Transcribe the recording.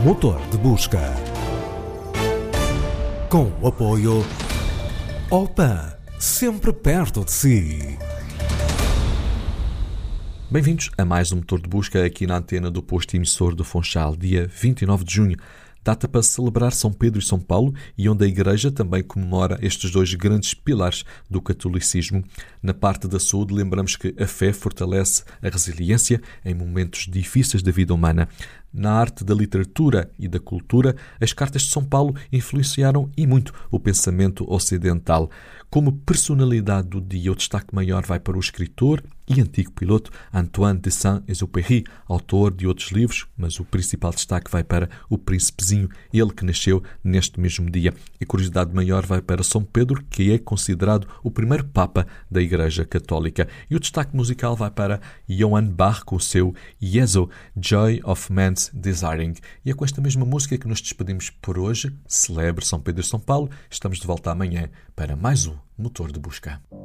Motor de Busca. Com o apoio Opan, sempre perto de si. Bem-vindos a mais um Motor de Busca aqui na antena do posto emissor do Funchal, dia 29 de junho. Data para celebrar São Pedro e São Paulo e onde a Igreja também comemora estes dois grandes pilares do catolicismo. Na parte da saúde, lembramos que a fé fortalece a resiliência em momentos difíceis da vida humana. Na arte da literatura e da cultura, as cartas de São Paulo influenciaram e muito o pensamento ocidental. Como personalidade do dia, o destaque maior vai para o escritor e antigo piloto Antoine de Saint-Exupéry, autor de outros livros, mas o principal destaque vai para o Príncipezinho, ele que nasceu neste mesmo dia. A curiosidade maior vai para São Pedro, que é considerado o primeiro Papa da Igreja Católica. E o destaque musical vai para Johann Bach com o seu Jesu, Joy of Man's Desiring. E é com esta mesma música que nos despedimos por hoje. Celebre São Pedro e São Paulo. Estamos de volta amanhã para mais um Motor de Busca.